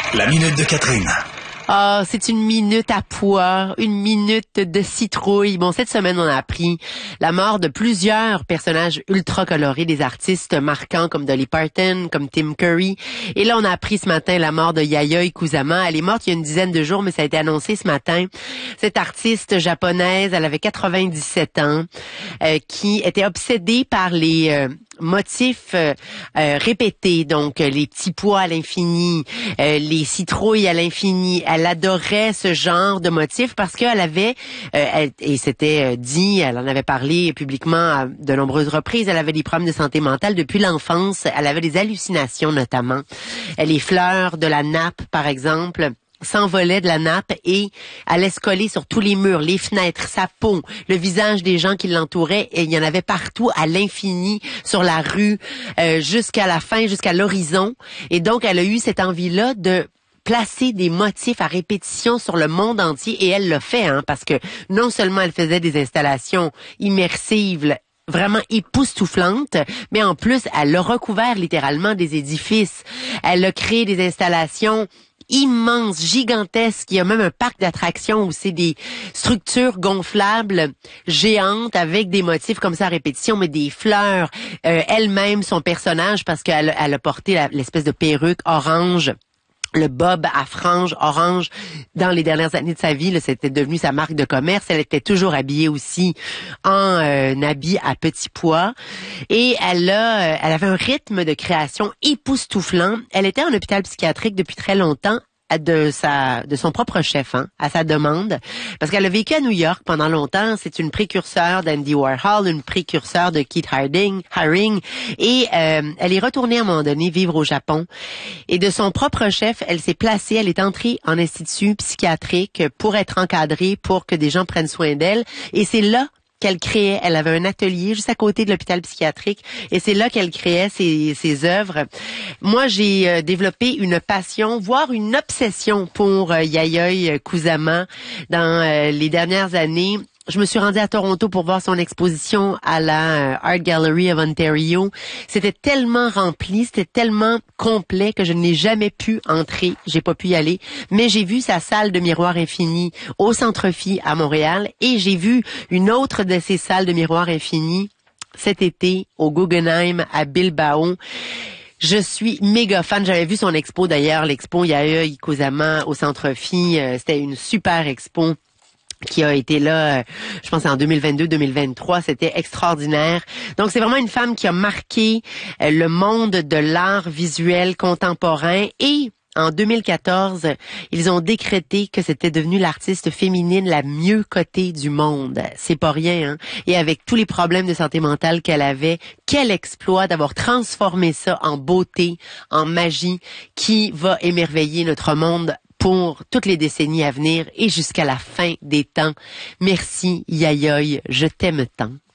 La minute de Catherine. Ah, c'est une minute à pois, une minute de citrouille. Bon, cette semaine, on a appris la mort de plusieurs personnages ultra colorés, des artistes marquants comme Dolly Parton, comme Tim Curry. Et là, on a appris ce matin la mort de Yayoi Kusama. Elle est morte il y a une dizaine de jours, mais ça a été annoncé ce matin. Cette artiste japonaise, elle avait 97 ans, qui était obsédée par les motifs répétés, donc les petits pois à l'infini, les citrouilles à l'infini. Elle adorait ce genre de motifs parce qu'elle avait, et c'était dit, elle en avait parlé publiquement à de nombreuses reprises, elle avait des problèmes de santé mentale depuis l'enfance. Elle avait des hallucinations notamment. Les fleurs de la nappe, par exemple, s'envolait de la nappe et allait se coller sur tous les murs, les fenêtres, sa peau, le visage des gens qui l'entouraient, et il y en avait partout à l'infini sur la rue, jusqu'à la fin, jusqu'à l'horizon. Et donc, elle a eu cette envie-là de placer des motifs à répétition sur le monde entier, et elle l'a fait, parce que non seulement elle faisait des installations immersives, vraiment époustouflante, mais en plus, elle a recouvert littéralement des édifices. Elle a créé des installations immenses, gigantesques. Il y a même un parc d'attractions où c'est des structures gonflables géantes avec des motifs comme ça à répétition, mais des fleurs. Elle-même, son personnage, parce qu'elle a porté l'espèce de perruque orange, le bob à franges orange dans les dernières années de sa vie, là, c'était devenu sa marque de commerce. Elle était toujours habillée aussi en habit à petits pois, et elle avait un rythme de création époustouflant. Elle était en hôpital psychiatrique depuis très longtemps, de son propre chef, à sa demande, parce qu'elle a vécu à New York pendant longtemps. C'est une précurseur d'Andy Warhol, une précurseur de Keith Haring, et elle est retournée à un moment donné vivre au Japon. Et de son propre chef, elle s'est placée, elle est entrée en institut psychiatrique pour être encadrée, pour que des gens prennent soin d'elle. Et c'est là qu'elle créait. Elle avait un atelier juste à côté de l'hôpital psychiatrique, et c'est là qu'elle créait ses œuvres. Moi, j'ai développé une passion, voire une obsession pour Yayoi Kusama dans les dernières années. Je me suis rendue à Toronto pour voir son exposition à la Art Gallery of Ontario. C'était tellement rempli, c'était tellement complet que je n'ai jamais pu entrer. J'ai pas pu y aller. Mais j'ai vu sa salle de miroirs infinis au Centre-Phi à Montréal, et j'ai vu une autre de ces salles de miroirs infinis cet été au Guggenheim à Bilbao. Je suis méga fan. J'avais vu son expo d'ailleurs, l'expo Yayoi Kusama au Centre-Phi. C'était une super expo qui a été là, je pense en 2022-2023, c'était extraordinaire. Donc c'est vraiment une femme qui a marqué le monde de l'art visuel contemporain, et en 2014, ils ont décrété que c'était devenu l'artiste féminine la mieux cotée du monde. C'est pas rien, Et avec tous les problèmes de santé mentale qu'elle avait, quel exploit d'avoir transformé ça en beauté, en magie, qui va émerveiller notre monde pour toutes les décennies à venir et jusqu'à la fin des temps. Merci, Yayoi, je t'aime tant.